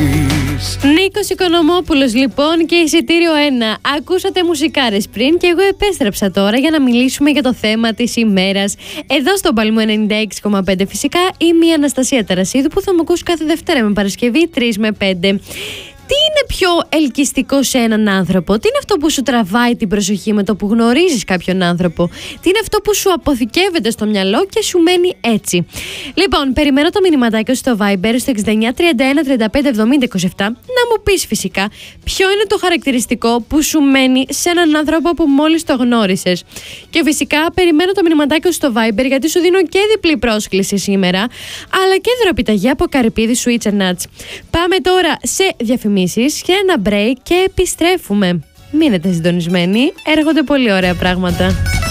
ζήσεις. Νίκος Οικονομόπουλος λοιπόν και εισιτήριο 1. Ακούσατε μουσικάρες πριν και εγώ επέστρεψα τώρα για να μιλήσουμε για το θέμα της ημέρας. Εδώ στον Παλμό 96,5 φυσικά είμαι η Αναστασία Ταρασίδου που θα μου ακούσει κάθε Δευτέρα με Παρασκευή 3 με 5. Τι είναι πιο ελκυστικό σε έναν άνθρωπο? Τι είναι αυτό που σου τραβάει την προσοχή με το που γνωρίζεις κάποιον άνθρωπο? Τι είναι αυτό που σου αποθηκεύεται στο μυαλό και σου μένει έτσι? Λοιπόν, περιμένω το μηνυματάκι στο Viber στο 69 31 35 70 27 να μου πεις φυσικά ποιο είναι το χαρακτηριστικό που σου μένει σε έναν άνθρωπο που μόλις το γνώρισες. Και φυσικά περιμένω το μηνυματάκι στο Viber γιατί σου δίνω και διπλή πρόσκληση σήμερα, αλλά και δωροπιταγή από Καρυπίδη Sweets and Nuts. Πάμε τώρα σε διαφημίσεις και ένα break και επιστρέφουμε. Μείνετε συντονισμένοι, έρχονται πολύ ωραία πράγματα.